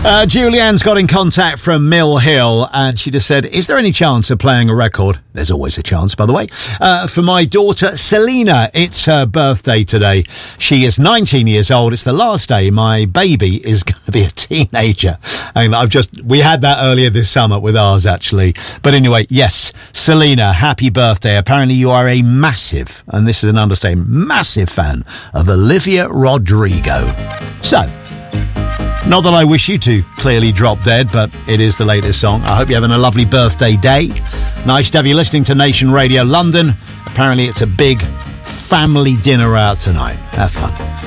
Julianne's got in contact from Mill Hill and she just said, is there any chance of playing a record? There's always a chance, by the way. For my daughter, Selena. It's her birthday today. She is 19 years old. It's the last day my baby is going to be a teenager. And we had that earlier this summer with ours, actually. But anyway, yes, Selena, happy birthday. Apparently you are a massive, and this is an understatement, massive fan of Olivia Rodrigo. So, not that I wish you to clearly drop dead, but it is the latest song. I hope you're having a lovely birthday day. Nice to have you listening to Nation Radio London. Apparently it's a big family dinner out tonight. Have fun.